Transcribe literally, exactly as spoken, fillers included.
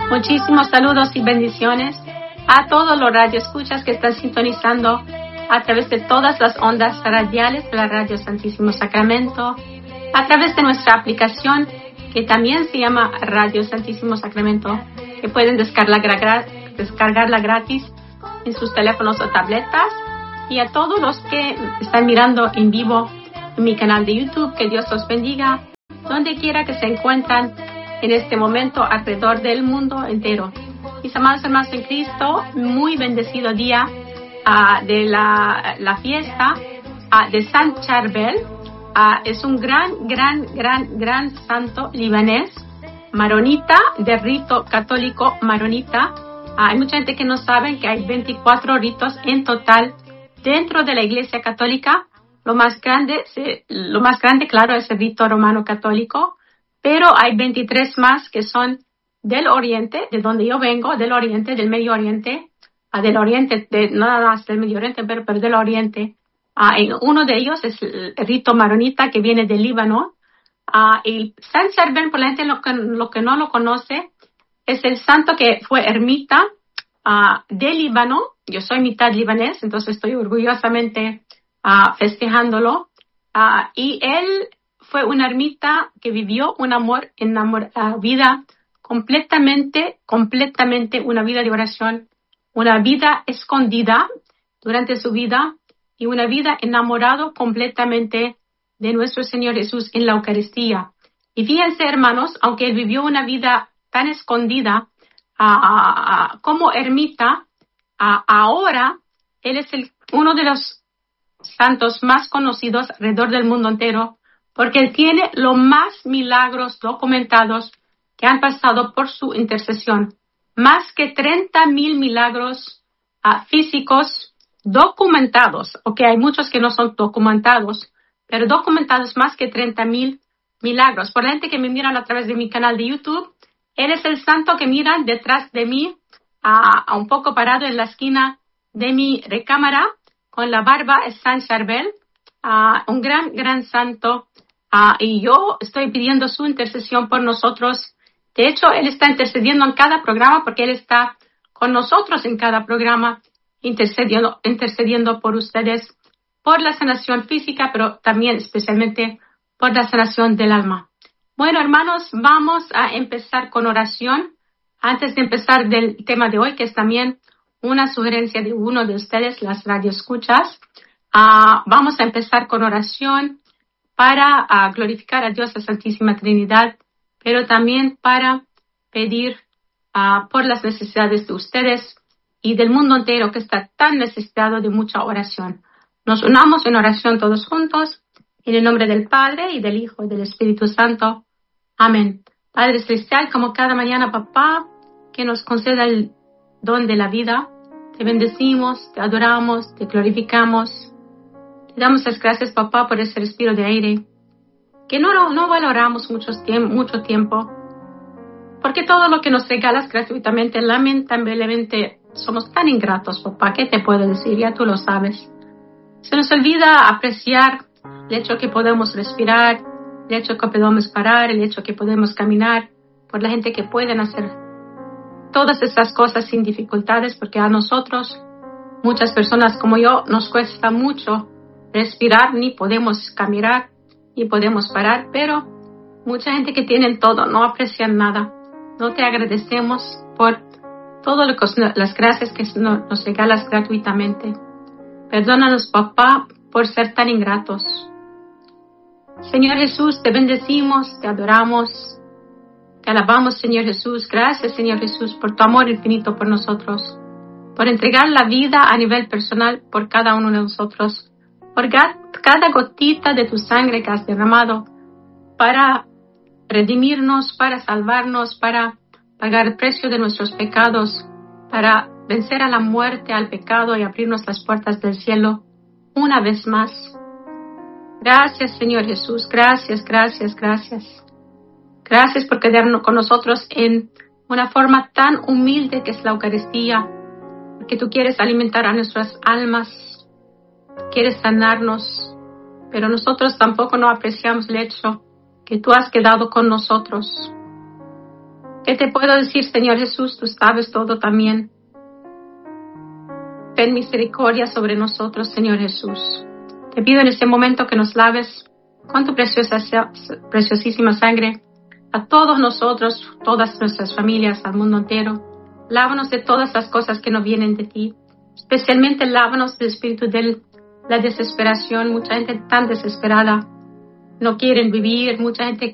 Muchísimos saludos y bendiciones a todos los radioescuchas que están sintonizando a través de todas las ondas radiales de la Radio Santísimo Sacramento, a través de nuestra aplicación que también se llama Radio Santísimo Sacramento, que pueden descargarla, descargarla gratis en sus teléfonos o tabletas, y a todos los que están mirando en vivo en mi canal de YouTube, que Dios los bendiga, donde quiera que se encuentran en este momento alrededor del mundo entero. Mis amados hermanos en Cristo, muy bendecido día uh, de la, la fiesta uh, de San Charbel. Uh, es un gran, gran, gran, gran santo libanés, maronita, de rito católico maronita. Uh, hay mucha gente que no sabe que hay veinticuatro ritos en total dentro de la Iglesia Católica. Lo más grande, lo más grande, claro, es el rito romano católico, pero hay veintitrés más que son del Oriente, de donde yo vengo, del Oriente, del Medio Oriente, uh, del Oriente, de, no nada más del Medio Oriente, pero, pero del Oriente. Uh, uno de ellos es el rito maronita, que viene del Líbano. Uh, y San Charbel, por la gente lo que, lo que no lo conoce, es el santo que fue ermita uh, del Líbano. Yo soy mitad libanés, entonces estoy orgullosamente uh, festejándolo. Uh, y él fue una ermita que vivió un amor, enamor, uh, vida completamente, completamente una vida de oración, una vida escondida durante su vida y una vida enamorado completamente de nuestro Señor Jesús en la Eucaristía. Y fíjense, hermanos, aunque él vivió una vida tan escondida uh, uh, uh, como ermita, uh, ahora él es el, uno de los santos más conocidos alrededor del mundo entero, porque él tiene los más milagros documentados que han pasado por su intercesión. Más que treinta mil milagros uh, físicos documentados. Ok, hay muchos que no son documentados, pero documentados más que treinta mil milagros. Por la gente que me miran a través de mi canal de YouTube, él es el santo que miran detrás de mí, uh, un poco parado en la esquina de mi recámara, con la barba, es San Charbel, uh, un gran, gran santo. Uh, y yo estoy pidiendo su intercesión por nosotros. De hecho, él está intercediendo en cada programa, porque él está con nosotros en cada programa, intercediendo, intercediendo por ustedes, por la sanación física, pero también especialmente por la sanación del alma. Bueno, hermanos, vamos a empezar con oración. Antes de empezar del tema de hoy, que es también una sugerencia de uno de ustedes, las radioescuchas, uh, vamos a empezar con oración para uh, glorificar a Dios, la Santísima Trinidad, pero también para pedir uh, por las necesidades de ustedes y del mundo entero, que está tan necesitado de mucha oración. Nos unamos en oración todos juntos, en el nombre del Padre, y del Hijo, y del Espíritu Santo. Amén. Padre Celestial, como cada mañana, papá, que nos conceda el don de la vida, te bendecimos, te adoramos, te glorificamos. Te damos las gracias, papá, por ese respiro de aire, que no, no valoramos mucho tiempo, mucho tiempo, porque todo lo que nos regalas gratuitamente, lamentablemente, somos tan ingratos, papá. ¿Qué te puedo decir? Ya tú lo sabes. Se nos olvida apreciar el hecho que podemos respirar, el hecho que podemos parar, el hecho que podemos caminar, por la gente que pueden hacer todas esas cosas sin dificultades, porque a nosotros, muchas personas como yo, nos cuesta mucho respirar, ni podemos caminar, ni podemos parar, pero mucha gente que tienen todo no aprecian nada. No te agradecemos por todo lo que, las gracias que nos regalas gratuitamente. Perdónanos, papá, por ser tan ingratos. Señor Jesús, te bendecimos, te adoramos, te alabamos, Señor Jesús. Gracias, Señor Jesús, por tu amor infinito por nosotros, por entregar la vida a nivel personal por cada uno de nosotros, por cada gotita de tu sangre que has derramado para redimirnos, para salvarnos, para pagar el precio de nuestros pecados, para vencer a la muerte, al pecado, y abrirnos las puertas del cielo una vez más. Gracias, Señor Jesús. Gracias, gracias, gracias. Gracias por quedarnos con nosotros en una forma tan humilde que es la Eucaristía, porque tú quieres alimentar a nuestras almas, quieres sanarnos, pero nosotros tampoco no apreciamos el hecho que tú has quedado con nosotros. ¿Qué te puedo decir, Señor Jesús? Tú sabes todo también. Ten misericordia sobre nosotros, Señor Jesús. Te pido en este momento que nos laves con tu preciosa, preciosísima sangre a todos nosotros, todas nuestras familias, al mundo entero. Lávanos de todas las cosas que no vienen de ti. Especialmente lávanos del espíritu de la desesperación. Mucha gente tan desesperada no quieren vivir. Mucha gente